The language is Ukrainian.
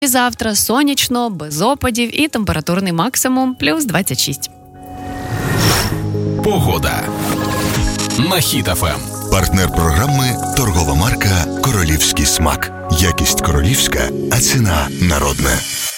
І завтра сонячно, без опадів і температурний максимум плюс 26. Погода на Хіт ФМ. Партнер програми – торгова марка «Королівський смак». Якість королівська, а ціна народна.